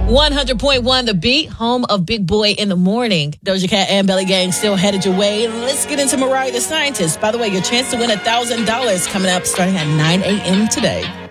100.1 The Beat, home of Big Boy in the Morning. Doja Cat and Belly Gang still headed your way. Let's get into Mariah the Scientist. By the way, your chance to win $1,000 coming up starting at 9 a.m. today.